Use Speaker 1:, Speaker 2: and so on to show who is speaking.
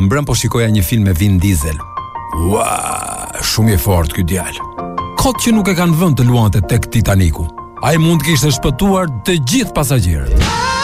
Speaker 1: Mbrëm po shikoja një film me Vin Diesel. Ua, shumë i fortë ky djalë. Kot që nuk e kanë vënë të luante tek Titaniku. Ai mund të kishte shpëtuar të gjithë pasagjerët.